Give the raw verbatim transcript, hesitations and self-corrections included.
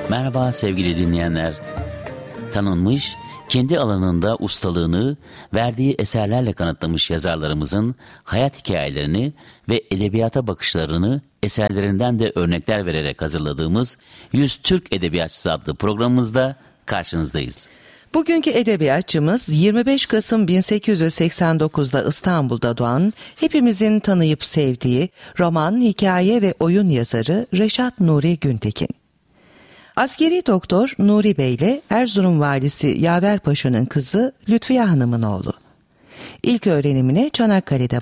Merhaba sevgili dinleyenler. Tanınmış, kendi alanında ustalığını verdiği eserlerle kanıtlamış yazarlarımızın hayat hikayelerini ve edebiyata bakışlarını eserlerinden de örnekler vererek hazırladığımız yüz Türk Edebiyatçısı adlı programımızda karşınızdayız. Bugünkü edebiyatçımız yirmi beş Kasım bin sekiz yüz seksen dokuzda İstanbul'da doğan, hepimizin tanıyıp sevdiği roman, hikaye ve oyun yazarı Reşat Nuri Güntekin. Askeri doktor Nuri Bey ile Erzurum valisi Yaver Paşa'nın kızı Lütfiye Hanım'ın oğlu. İlk öğrenimine Çanakkale'de